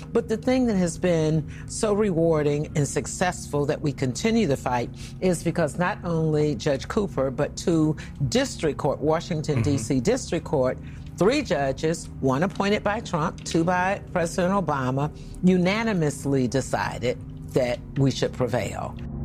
But the thing that has been so rewarding and successful that we continue the fight is because not only Judge Cooper, but two district court, Washington, D.C. District Court, 3 judges, 1 appointed by Trump, 2 by President Obama, unanimously decided that we should prevail.